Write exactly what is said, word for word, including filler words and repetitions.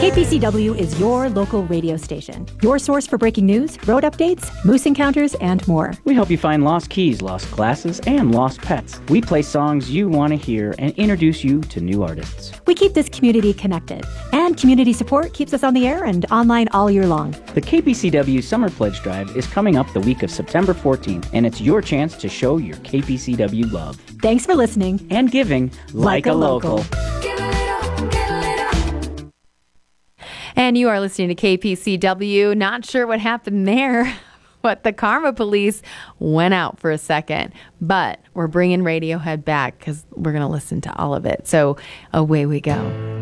K P C W is your local radio station. Your source for breaking news, road updates, moose encounters, and more. We help you find lost keys, lost glasses, and lost pets. We play songs you want to hear and introduce you to new artists. We keep this community connected. And community support keeps us on the air and online all year long. The K P C W Summer Pledge Drive is coming up the week of September fourteenth, and it's your chance to show your K P C W love. Thanks for listening. And giving like, like a local. local. And you are listening to K P C W. Not sure what happened there, but the Karma Police went out for a second. But we're bringing Radiohead back because we're going to listen to all of it. So away we go.